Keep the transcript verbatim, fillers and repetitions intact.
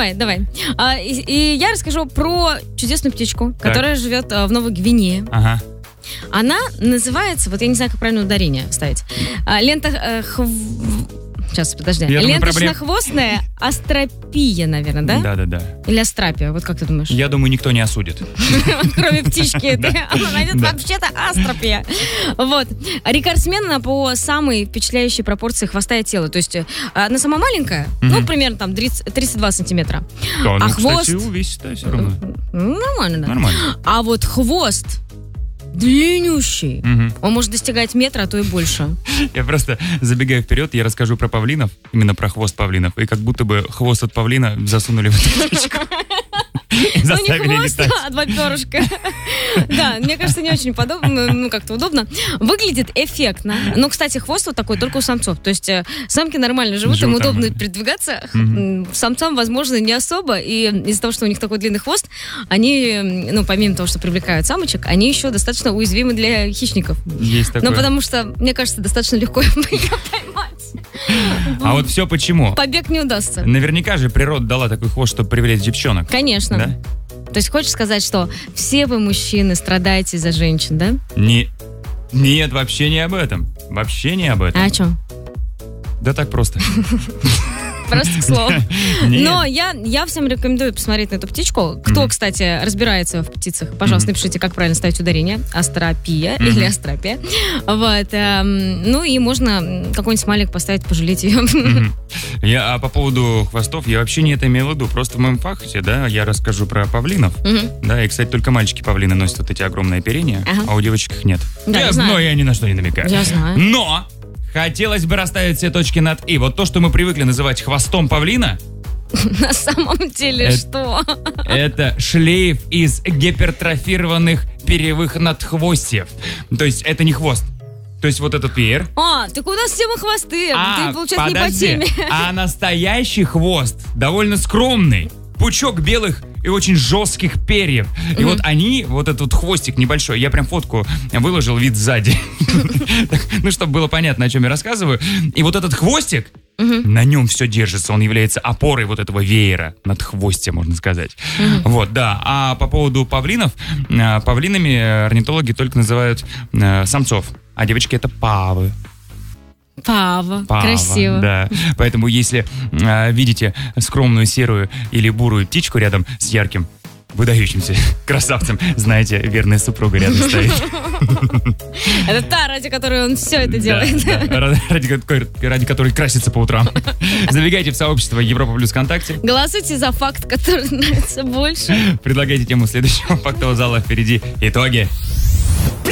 давай, давай. А, и, и я расскажу про чудесную птичку, так. которая живет а, в Новой Гвинее. Ага. Она называется, вот я не знаю, как правильно ударение ставить. А, лента... А, хв... Сейчас, подожди. Ленточно-хвостная астропия, наверное, да? Да-да-да. Или астрапия, вот как ты думаешь? Я думаю, никто не осудит. Кроме птички. Она найдет вообще-то астропия. Вот. Рекордсмен по самой впечатляющей пропорции хвоста и тела. То есть она сама маленькая, ну, примерно там тридцать два сантиметра. А хвост... Кстати, увесистая все равно. Нормально, да. Нормально. А вот хвост... длиннющий. Угу. Он может достигать метра, а то и больше. Я просто забегаю вперед, я расскажу про павлинов, именно про хвост павлинов, и как будто бы хвост от павлина засунули в эту птичку. Ну, не хвост, а два перышка. Да, мне кажется, не очень подобно, ну, как-то удобно. Выглядит эффектно. Но, кстати, хвост вот такой только у самцов. То есть самки нормально живут, им удобно передвигаться. Самцам, возможно, не особо. И из-за того, что у них такой длинный хвост, они, ну, помимо того, что привлекают самочек, они еще достаточно уязвимы для хищников. Есть такое. Ну, потому что, мне кажется, достаточно легко ее поймать. А вот все почему? Побег не удастся. Наверняка же природа дала такой хвост, чтобы привлечь девчонок. Конечно. Да? То есть хочешь сказать, что все вы, мужчины, страдаете за женщин, да? Не, нет, вообще не об этом. Вообще не об этом. А о чем? Да так просто. Просто к слову. Но я, я всем рекомендую посмотреть на эту птичку. Кто, mm-hmm. кстати, разбирается в птицах, пожалуйста, mm-hmm. напишите, как правильно ставить ударение. Астропия mm-hmm. или астрапия. Вот. Эм, ну и можно какой-нибудь смайлик поставить, пожалеть ее. Mm-hmm. Я, а по поводу хвостов, я вообще не это имел в виду. Просто в моем факте, да, я расскажу про павлинов. Mm-hmm. Да, и, кстати, только мальчики-павлины носят вот эти огромные оперения, ага. а у девочек их нет. Да, я, я знаю. Но я ни на что не намекаю. Я знаю. Но! Хотелось бы расставить все точки над «и». Вот то, что мы привыкли называть хвостом павлина... На самом деле это, что? Это шлейф из гипертрофированных перьевых надхвостьев. То есть это не хвост. То есть вот этот веер. А, так у нас тема хвосты. А, Ты, получается, подожди. не по теме. А настоящий хвост довольно скромный. Пучок белых и очень жестких перьев. И mm-hmm. вот они, вот этот вот хвостик небольшой, я прям фотку выложил, вид сзади. Ну, чтобы было понятно, о чем я рассказываю. И вот этот хвостик, на нем все держится. Он является опорой вот этого веера над хвостя, можно сказать. Вот, да. А по поводу павлинов, павлинами орнитологи только называют самцов. А девочки — это павы. Пава. Пава, красиво. Да. Поэтому если э, видите скромную серую или бурую птичку рядом с ярким, выдающимся красавцем, знаете, верная супруга рядом стоит. Это та, ради которой он все это делает. Да, да. Ради, ради которой красится по утрам. Забегайте в сообщество Европа Плюс ВКонтакте. Голосуйте за факт, который нравится больше. Предлагайте тему следующего фактового зала. Впереди итоги.